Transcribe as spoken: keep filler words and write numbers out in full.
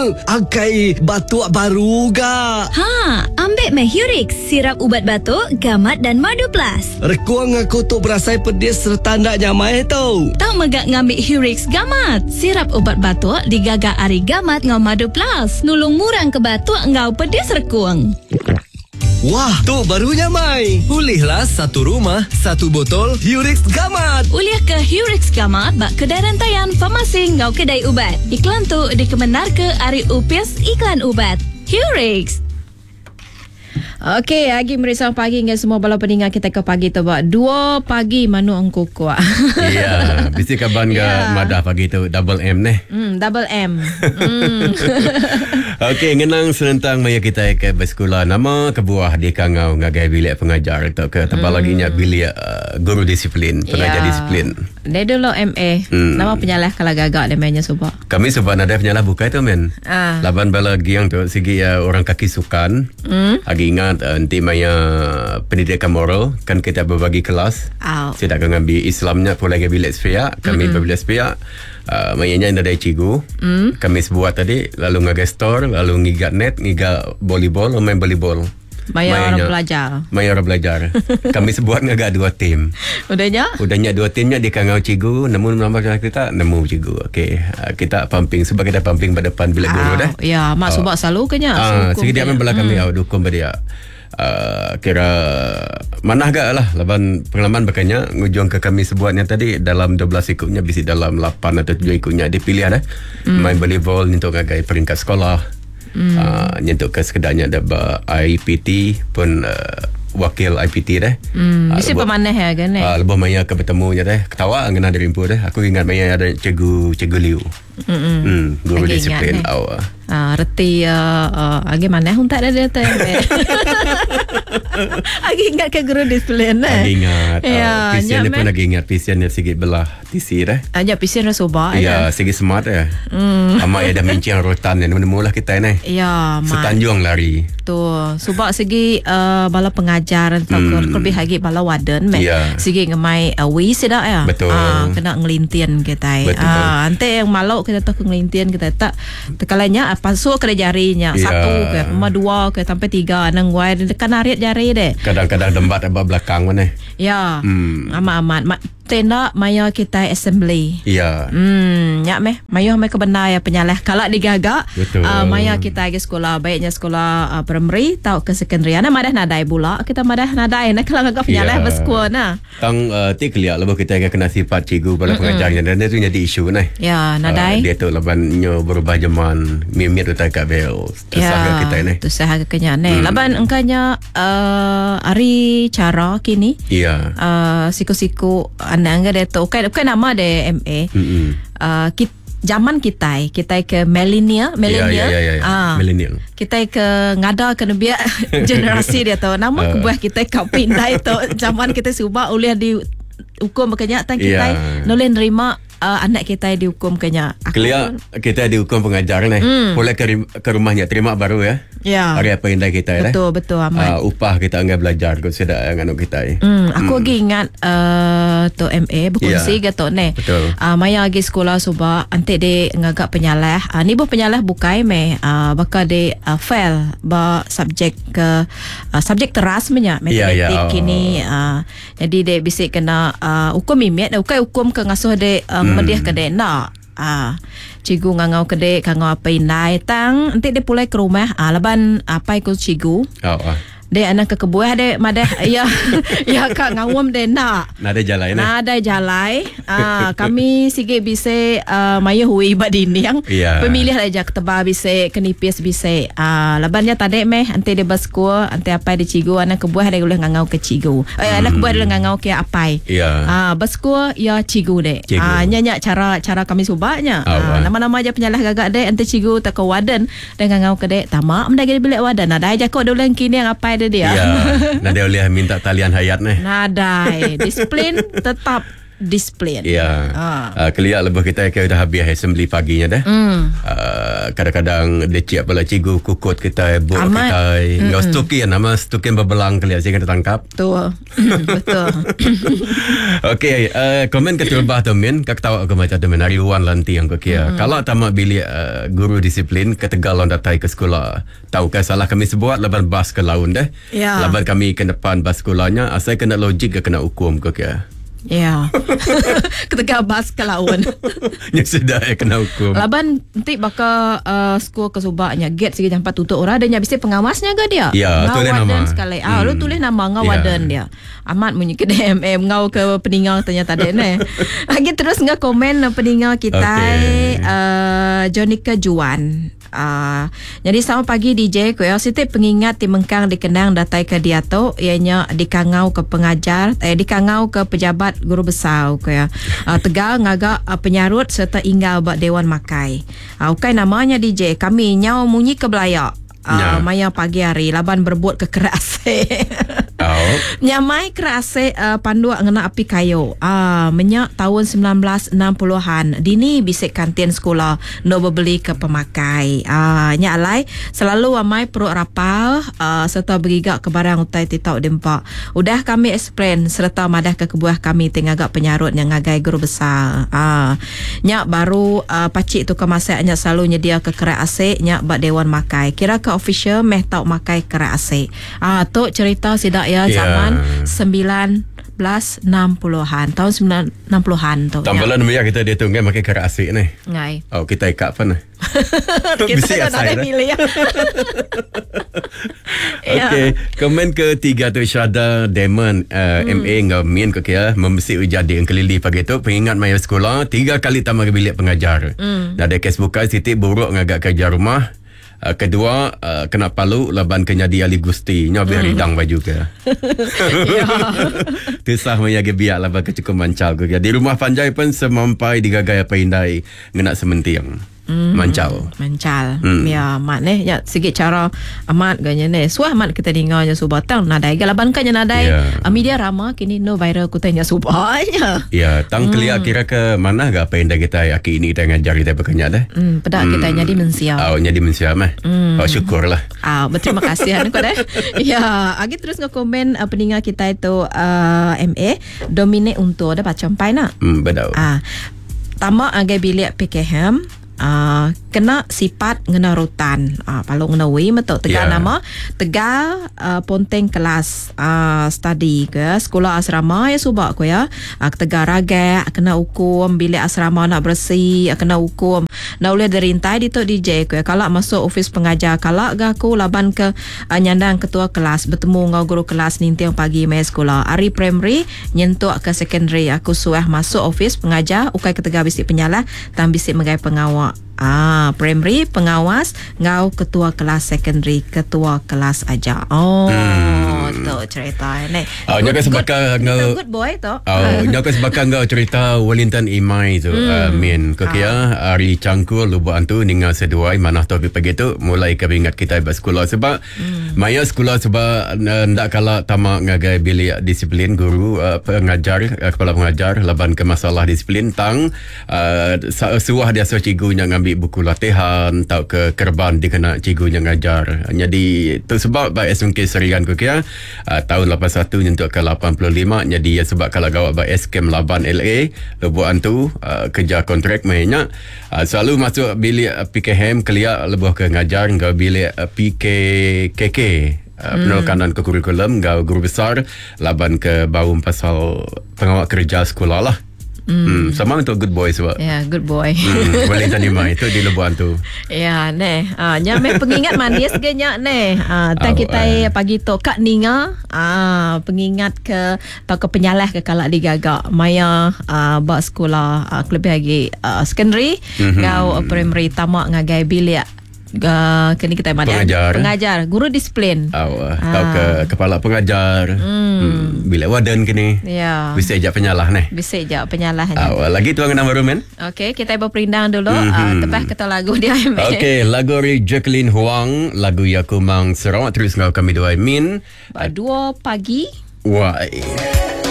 Angkai batuk baru ga. Ha, ambil Mahurix, sirap ubat batuk, gamat dan madu plus. Rekuang aku tu berasai pedis serta ndaknya mai tau. Tak megak ngambil Hurix gamat. Sirap ubat batuk digagak ari gamat ngau madu plus. Nulung murang ke batuk ngau pedis rekuang. Wah, tu barunya mai. Pulihlah satu rumah, satu botol Hurix Gamat. Uliah ke Hurix Gamat bak kedai rantaian farmasi ngau kedai ubat. Iklan tu dikebenar ke Ari Upis Iklan Ubat. Hurix. Okey, lagi merisau pagi dengan semua bala pendengar kita ke pagi tu buat dua pagi manu angku kuat. Ya, bisi kaban ke Ya. madah pagi tu double M neh. Hmm, double M. Hmm. Okey, ngenang serentang maya kita ke bersekolah nama kebuah di Kangau ngagai bilik pengajar atau ke tebal lagi nya bilik uh, guru disiplin, pengajar Ya. disiplin. Dia dulu M A. Hmm. Nama penyalah kalau gagak dia mainnya subah. Kami sebab ada penyalah bukai tu men. Ah. Laban bala giang tu segi uh, orang kaki sukan. Hmm. Agi ingat uh, nanti maya pendidikan moral kan kita berbagi kelas. Au. Saya tak ngambil Islamnya pun lagi bilik sepiak. Kami mm-hmm. berbilik sepiak. Uh, mayanya ada dari cigu. Mm. Kami sebuat tadi lalu ngagai store, lalu ngigat net, ngigat volleyball, main volleyball. Maya orang belajar. Maya orang belajar. Kami sebuat ngagak dua tim. Udahnya? Udahnya dua timnya di Kangau cigu, nemu nama kita, nemu cigu. Okey, uh, kita pumping sebab kita pumping pada depan bilik guru dah. Ya, mak Oh. subak selalu kenya. Ah, segi dia membela kami au dukung dia. Uh, kira mana agak lah laban pengalaman bakanya ngujung ke kami sebuatnya tadi dalam dua belas ikutnya bisi dalam lapan atau tujuh ikutnya dipilih dah mm. main volleyball untuk ngagai peringkat sekolah mm. uh, nyentuk ke sekedarnya ada I P T pun uh, wakil I P T dah Hmm, uh, mesti pemanah ya kan eh. uh, lebih maya ke bertemunya dah ketawa ngena dari impu dah aku ingat maya ada cikgu cikgu Liu Mm-mm. hmm, guru Lagi disiplin ingat, awak Ah, reti uh, uh, agi mana huntak dah dia tu. Agi ingat ke guru disiplin eh. lagi ingat Ya, uh, Pisian dia nyak, pun man. lagi ingat Pisian dia sikit belah T C dah. Aja pisin dah sobak Ya, segi smart ya. Hmm. Amak ya dah menciang rotan ni nemu lah kita ni. Ya, mak. Setanjung lari. Tu sebab segi uh, bala pengajar atau Hmm. lebih lagi bala waden me. Ya. Segi ngemai uh, wis dah ya. Betul. Ah, kena ngelintian kita. Betul. Ah, ante yang malau kita tak ngelintian kita tak tekalanya apa so kena jarinya Ya. satu ke sama dua ke sampai tiga nang wai dekat narit jari deh. Kadang-kadang dembat abah belakang mana. Ya. Hmm. Amat-amat Ma, tenda maya kita assembly. Ya. Hmm, ya meh, mayo meh kebenar ya penyalah. Kalau digagak, Betul. uh, maya kita ke sekolah, baiknya sekolah uh, primary tau ke secondary. Ana madah nadai pula, kita madah nadai. Nak kalau gagak penyalah Ya. bersekolah nah. Tang uh, tik lihat lepas kita akan kena sifat cikgu pada pengajarnya dan itu jadi isu nah. Ya, nadai. Uh, dia tu lepas nyo berubah zaman mimit tu tak bel. Tersaga kita ni. Tu sahaja kenya ni. Hmm. Laban engkanya uh, hari cara kini. Ya. Uh, siku-siku anak dia tu kan bukan nama dia M A. Hmm. Uh, kit, zaman kita kita ke millennial millennial Ya, ya, ya, ya. Ah, Millennial. kita ke ngada kena biar generasi dia tu nama Uh. kebuah kita kau pindah itu zaman kita subak uliah di hukum kenyataan kita Ya. noleh nerima uh, anak kita dihukum kenya. Kelia kita dihukum pengajar ni. Hmm. Boleh ke, ke rumahnya terima baru ya. Ya. Hari apa indah kita ya. Betul betul amat. Uh, upah kita enggak belajar kau sudah nganu kita. Eh. Hmm, aku lagi ingat uh, tu M A berkongsi Ya. gitu ne. Betul. Uh, maya lagi sekolah subak ante de ngagak penyalah. Uh, ni bu penyalah bukai me uh, bakal de uh, fail ba subjek ke uh, subjek teras menya Ya, matematik ya, oh. kini uh, jadi de bisik kena uh, hukum mimit ukai hukum ke ngasuh de uh, Hmm. mediah ke de nak. Ah, cigu ngangau kedek kangau apa inai tang nanti dia pulai ke rumah ah laban apa ikut cigu Oh, oh. dia anak ke kebuah dia madah ya ya kak ngawam dia nak Nada jalan nah ada jalai ah kami sige bisa uh, maya hui badini yang Ya. pemilih aja ketebal bisa kenipis bisa ah labannya tadi meh ante dia basku ante apa di cigu anak kebuah dia boleh ngangau ke cigu eh Hmm. anak kebuah dia ngangau ke apa Ya. ah basku ya cigu deh Cigu. ah nyanyak cara cara kami subaknya ah, Ah, nama-nama aja penyalah gagak deh ante cigu tak ke waden dan ngangau ke deh tamak mendah bilik waden ada aja kok dulu kini yang apa dia Ya. Nada boleh minta talian hayat ni. Nadai disiplin tetap disiplin. Ya. Ah. Uh, keliak lebih kita kira dah habis assembly paginya dah. Mm. Uh, kadang-kadang dia cik apalah cikgu kukut kita, buk Amat. kita. Ngau stukin nama stukin berbelang keliak saya kena tangkap. Betul. Betul. Okey, uh, komen ke terbah tu Min, kak tahu aku macam tu Min, hari wan lanti yang kau kira. Kalau tamak bilik uh, guru disiplin ketegal on datai ke sekolah. Tahu kan salah kami sebuat laban bas ke laun dah. Ya. Laban kami ke depan bas sekolahnya, asal kena logik ke kena hukum kau kira. Ya. Ketika bas ke laun. Yang sudah ya kena hukum. Laban nanti bakal uh, skor ke subaknya gate segi tempat tutup orang dan habis pengawasnya ke dia. Ya, ngau tulis warden nama. sekali. Ah, Hmm. lu tulis nama ngau Ya. warden dia. Amat munyi ke D M M ngau ke peninggal ternyata ada ni. Lagi terus ngau komen peninggal kita Okey. uh, Jonica Juan. Uh, jadi selamat pagi D J ko ya siti pengingat di Mengkang dikenang datai ke dia tu ianya dikangau ke pengajar eh dikangau ke pejabat guru besar ko ya. Uh, Tegal ngagak uh, penyarut serta inggal buat dewan makai. Uh, ukai namanya D J kami nyau munyi ke belayak. Uh, Ya. Maya pagi hari laban berbuat kekerase. Oh. Nyamai kerase uh, pandu ngena api kayu. Ah, menyak tahun sembilan belas enam puluhan. Dini bisik kantin sekolah no berbeli ke pemakai. Ah, nya alai selalu amai perut rapal uh, serta berigak ke barang utai titau dempak. Udah kami explain serta madah ke kebuah kami tengagak penyarut yang ngagai guru besar. Ah, nya baru uh, pacik tu kemasak nya selalu nyedia ke kerak asik nya bak dewan makai. Kira ke official meh tau makai kerak asik. Ah, tu cerita sidak ya Ya. zaman sembilan belas enam puluhan tahun sembilan belas enam puluhan tu. Tambalan ya. Kita dia tu kan makin kerak asik ni. Ngai. Oh, kita ikat apa ni? Kita Bisik kan asai ada dah. milih. Ya. Okey, komen ketiga tu Syada Damon uh, hmm. M A ngau min ko kia membesik ujadi yang kelili pagi tu pengingat maya sekolah tiga kali tamat ke bilik pengajar. Hmm. Ada kes buka Siti buruk ngagak kerja rumah. Uh, kedua uh, kena palu laban kenyadi Ali Gusti nyobi hmm. ridang baju ke. Ya. Tisah maya ge biak laban kecukup mancal ke. Di rumah panjai pun semampai digagai apa indai ngena sementiang. Hmm. Mancau. Mancal. Hmm. Ya, mat ni ya sikit cara amat ganya ni. Suah mat kita dengarnya subatang nadai galaban kan nadai. Ya. Yeah. Media rama kini no viral ku tanya subanya. Ya, tang hmm. kelia kira ke mana ke apa yang dah kita yakin ini kita ngajar kita berkenyak dah. Hmm, pedak hmm. kita jadi mensia. Oh, jadi mensia mah. Hmm. Oh, syukurlah. Ah, berterima kasih aku dah. Ya, lagi terus nge-komen uh, pendengar kita itu uh, M A Dominic untuk dah baca sampai nak. Hmm, betul. Ah, tamak agai bilik P K M. Uh, kena sifat ngena rutan uh, kalau ngena wi betul tegal Yeah. nama tegal uh, ponteng kelas uh, study ke sekolah asrama ya subak ko ya uh, tegal raga kena hukum bilik asrama nak bersih uh, kena hukum nak boleh derintai di tok D J ko ya kalau masuk office pengajar kalau ga aku laban ke uh, nyandang ketua kelas bertemu ngau guru kelas nintiang pagi mai sekolah hari primary nyentuk ke secondary aku suah masuk office pengajar ukai ketegal bisik penyalah tam bisik megai pengawal. Ah, primary pengawas ngau ketua kelas secondary ketua kelas aja. Oh, hmm. tu cerita ni. Oh, nyoka sebaka ngau good boy tu. Oh, nyoka sebaka ngau cerita Wellington Imai tu hmm. uh, min ko kia hari cangkul lubu antu ninga seduai manah topik pagi tu mulai kami ingat kita ba sekolah sebab hmm. maya sekolah sebab uh, ndak kala tamak ngagai bilik disiplin guru uh, pengajar uh, kepala pengajar laban ke masalah disiplin tang uh, suah dia so cikgu yang ambil buku latihan tau ke kerban dia kena cikgu yang ngajar. Jadi tu sebab ba S M K Serian ko kia uh, tahun lapan puluh satu nyentuk ke lapan puluh lima jadi ya sebab kalau gawat ba S K M Laban L A lebuan tu uh, kerja kontrak mainnya uh, selalu masuk bilik uh, P K M kelia lebuh ke ngajar ngau bilik uh, P K K K Uh, penolakan ke kurikulum ngau guru besar laban ke bau pasal pengawal kerja sekolah lah. Hmm. Hmm, sama untuk good boy sebab. Ya, yeah, good boy. Hmm, boleh tanya itu di lebuan tu. Ya, ne. Ah, nyame pengingat manis genya ne. Ah, tak Oh, kita uh. pagi tu Kak Ninga, ah, pengingat ke atau ke penyalah ke kalak digagak. Maya ah, bak sekolah ah, lebih lagi ah, secondary, Mm-hmm. ngau uh, primary tamak ngagai bilik Uh, kini kita mana pengajar pengajar guru disiplin oh, uh, atau ke kepala pengajar hmm. Hmm, bilik warden kini ya bisa ajak penyalah ni bisa je penyalahnya oh, lagi tuan nama baru men okey kita berperindang dulu mm-hmm. uh, tepat kata lagu dia okey lagu dari Jacqueline Huang lagu Yakumang Sarawak terus ngau kami dua min dua pagi why